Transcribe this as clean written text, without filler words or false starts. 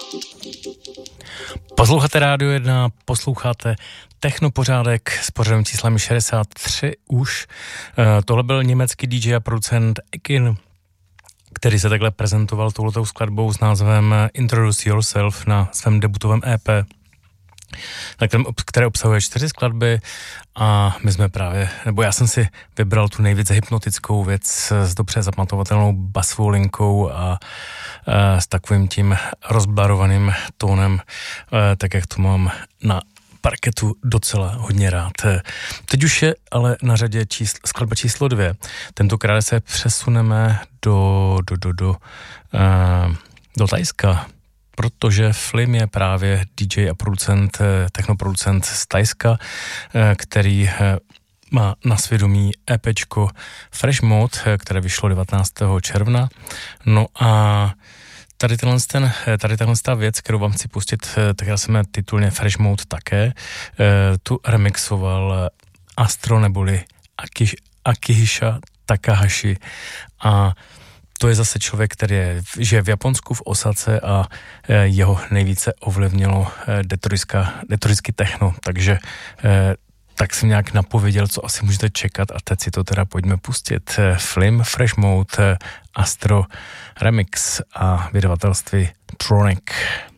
Posloucháte Rádio 1, posloucháte Technopořádek s pořadem číslem 63 už. Tohle byl německý DJ a producent Ekin, který se takhle prezentoval touhletou skladbou s názvem Introduce Yourself na svém debutovém EP, které obsahuje 4 skladby a my jsme já jsem si vybral tu nejvíc hypnotickou věc s dobře zapamatovatelnou basovou linkou a s takovým tím rozblarovaným tónem, tak jak to mám na parketu docela hodně rád. Teď už je ale na řadě skladba číslo 2. Tentokrát se přesuneme do Thajska, protože Flim je právě DJ a technoproducent z Thajska, který má na svědomí EPčko Fresh Mode, které vyšlo 19. června. No a tady tato věc, kterou vám chci pustit, tak já jsem titulně Fresh Mode také, tu remixoval Astro neboli Akihisa Takahashi a to je zase člověk, který žije v Japonsku v Osace a jeho nejvíce ovlivnilo detroitský techno, takže tak jsem nějak napověděl, co asi můžete čekat a teď si to teda pojďme pustit. Flim, Fresh Mode, Astro Remix a vydavatelství Tronic.